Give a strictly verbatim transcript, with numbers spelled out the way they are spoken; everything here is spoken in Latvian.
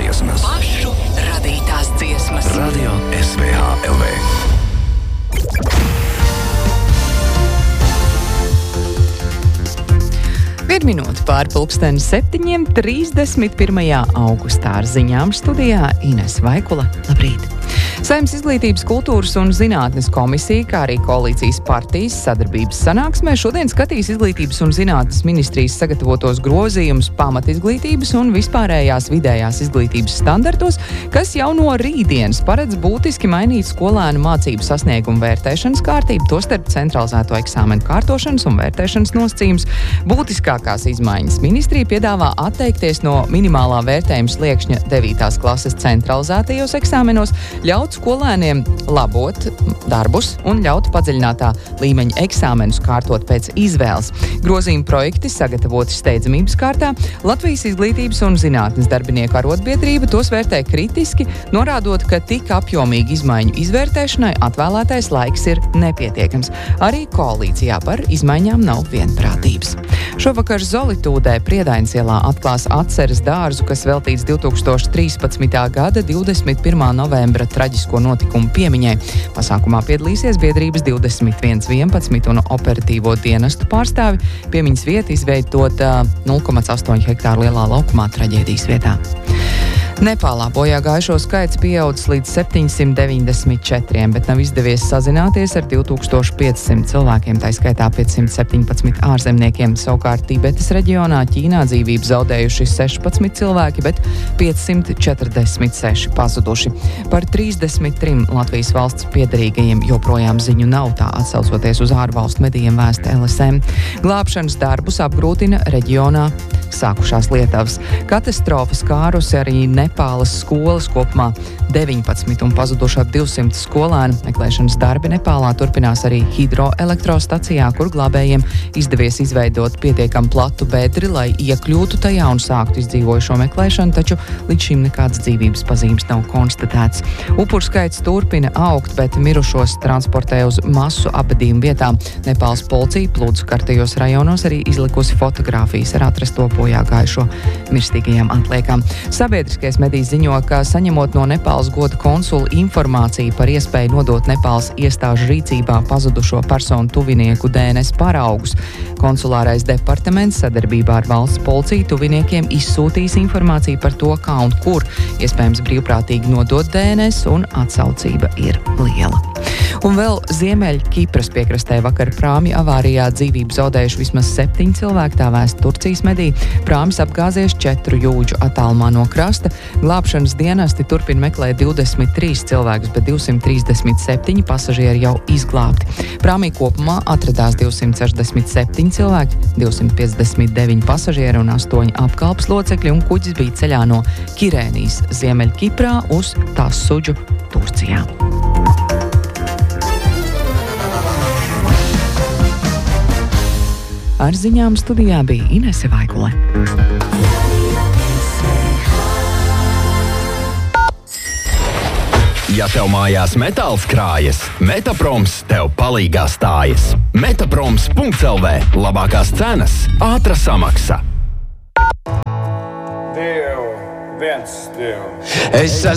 dziesmas. Pašu radītās dziesmas. Radio S V H L V. Ir minūte pār pulksteni septiņiem, trīsdesmit pirmajā augustā ar ziņām studijā Ines Vaikula. Labrīt! Saeimas izglītības, kultūras un zinātnes komisija, kā arī koalīcijas partijas sadarbības sanāksmē šodien skatīs izglītības un zinātnes ministrijas sagatavotos grozījumus pamatizglītības un vispārējās vidējās izglītības standartos, kas jau no rītdienas paredz būtiski mainīt skolēnu mācību sasniegumu vērtēšanas kārtību, tostarp centralizēto eksāmenu kārtošanas un vērtēšanas nosacījumus. Būtiskākās izmaiņas ministrija piedāvā atteikties no minimālā vērtējuma sliekšņa devītās klases centralizētajos eksāmenos, ļaut skolēniem labot darbus un ļaut padziļinātā līmeņa eksāmenus kārtot pēc izvēles. Grozījuma projekti sagatavoti steidzamības kārtā. Latvijas izglītības un zinātnes darbinieku arotbiedrība tos vērtē kritiski, norādot, ka tik apjomīgi izmaiņu izvērtēšanai atvēlētais laiks ir nepietiekams. Arī koalīcijā par izmaiņām nav vienprātības. Šovakar Zolitūdē Priedainas ielā atklās atceres dārzu, kas veltīts divi tūkstoši trīspadsmitā gada divdesmit pirmā novembra traģisko notikumu piemiņai. Pasākumā piedalīsies biedrības divdesmit viens vienpadsmit un operatīvo dienestu pārstāvi. Piemiņas vieta izveidota nulle komats astoņi hektāru lielā laukumā traģēdijas vietā. Nepālā bojā gājušo skaits pieaudzis līdz septiņsimt deviņdesmit četriem, bet nav izdevies sazināties ar divi tūkstoši piecsimt cilvēkiem, tā skaitā piecsimt septiņpadsmit ārzemniekiem. Savukārt Tibetas reģionā Ķīnā dzīvību zaudējuši sešpadsmit cilvēki, bet piecsimt četrdesmit seši pazuduši. Par trīsdesmit trim Latvijas valsts piederīgajiem joprojām ziņu nav, tā atsaucoties uz ārvalstu medijiem vēsta L S M. Glābšanas darbus apgrūtina reģionā sākušās lietavas. Katastrofa skārusi arī Nepālas skolas, kopumā deviņpadsmit un pazuduši ap divsimt skolēnu. Meklēšanas darbi Nepālā turpinās arī hidroelektrostacijā, kur glābējiem izdevies izveidot pietiekam platu bedri, lai iekļūtu tajā un sāktu izdzīvojušo meklēšanu, taču līdz šim nekādas dzīvības pazīmes nav konstatēts. Upuru skaits turpina augt, bet mirušos transportē uz masu apbedījumu vietām. Nepālas policija plūdu skartajos rajonos arī izlikusi fotogrāfijas ar atrasto bojā gājušo mirstīgajām atliekām. Sabiedriskais medijs ziņo, ka saņemot no Nepālas goda konsula informāciju par iespēju nodot Nepālas iestāžu rīcībā pazudušo personu tuvinieku D N S paraugus, konsulārais departaments sadarbībā ar valsts policiju tuviniekiem izsūtīs informāciju par to, kā un kur iespējams brīvprātīgi nodot D N S, un atsaucība ir liela. Un vēl Ziemeļ Kipras piekrastē vakar prāmja avārijā dzīvību zaudējuši vismaz septiņi cilvēki, tā vēsta Turcijas mediji. Prāmis apgāzies četru jūdžu attālumā no krasta. Glābšanas dienesti turpina meklēt divdesmit trīs cilvēkus, bet divsimt trīsdesmit septiņi pasažieri jau izglābti. Prāmī kopumā atradās divsimt sešdesmit septiņi cilvēki, divsimt piecdesmit deviņi pasažieri un astoņi apkalpes locekļi, un kuģis bija ceļā no Kirēnijas Ziemeļ Kiprā uz Tassuģu Turcijā. Ar ziņām studijā bija Inese Vaikule. Ja tev mājās metāls krājas, Metaproms tev palīgā stājas. Metaproms punkts L V. Labākās cenas, ātra samaksa. Divi, viens, divi. Es